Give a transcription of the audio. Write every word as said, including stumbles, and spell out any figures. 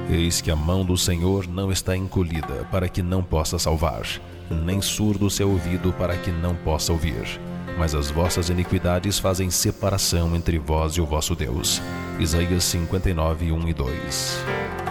Eis que a mão do Senhor não está encolhida para que não possa salvar, nem surdo o seu ouvido para que não possa ouvir. Mas as vossas iniquidades fazem separação entre vós e o vosso Deus. Isaías cinquenta e nove, um e dois.